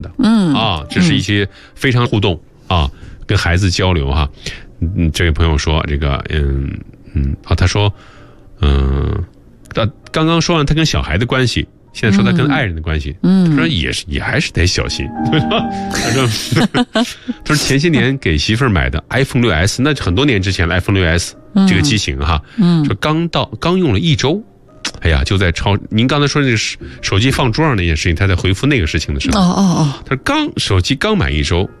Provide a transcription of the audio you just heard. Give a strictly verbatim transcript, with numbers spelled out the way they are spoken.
的，嗯啊，这是一些非常互动啊，跟孩子交流哈。嗯，这位朋友说这个，嗯嗯啊，他说，嗯，他刚刚说完他跟小孩的关系。现在说他跟爱人的关系，嗯，他说也是也还是得小心。他说，他说前些年给媳妇儿买的 iPhone 六 S， 那很多年之前的 iPhone 六 S 这个机型哈，嗯，说刚到刚用了一周，哎呀，就在超您刚才说这个手机放桌上那件事情，他在回复那个事情的时候，哦哦哦，他说刚手机刚买一周，